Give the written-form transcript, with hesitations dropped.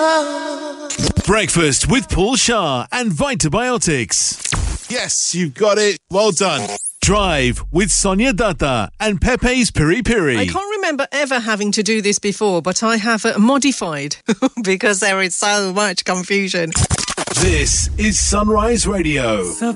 Breakfast with Paul Shah and Vitabiotics. Yes, you've got it. Well done. Drive with Sonia Datta and Pepe's Piri Piri. I can't remember ever having to do this before, but I have modified because there is so much confusion. This is Sunrise Radio.